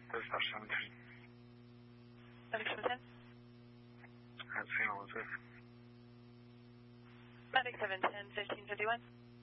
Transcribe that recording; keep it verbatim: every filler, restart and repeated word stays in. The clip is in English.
Dispatch seventeen. Medic seven ten. At Saint Elizabeth. Medic seven ten, fifteen fifty-one.